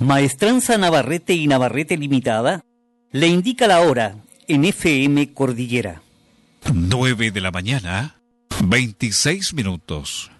Maestranza Navarrete y Navarrete Limitada le indica la hora en FM Cordillera. 9 de la mañana, 26 minutos.